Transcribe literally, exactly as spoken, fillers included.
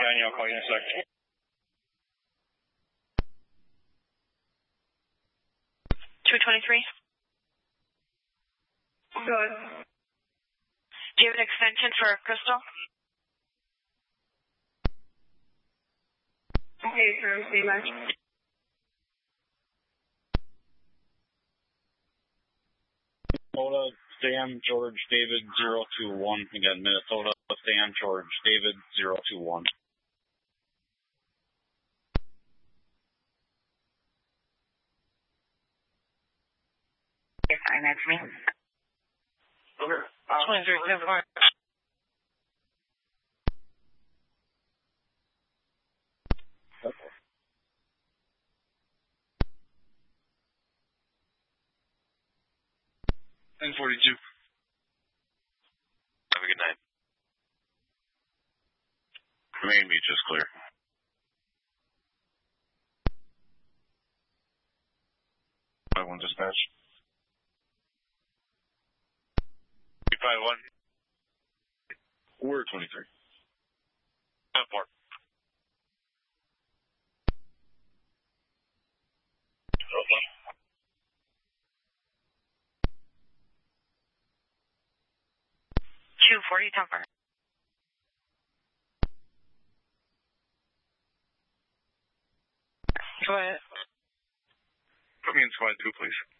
ninety, I'll call you in a sec. two twenty-three. Good. Do you have an extension for Crystal? Okay, sir, see much. Minnesota, Stan, George, David, zero two one. Again, Minnesota, Stan, George, David, zero two one. Yes, fine, that's me. Okay. twenty-three, never mind. ten forty-two. Have a good night. Main beach is clear. five one dispatch. five one. We're twenty-three. ten four. Okay. two forty, ten four. Go ahead. Put me in squad two, please.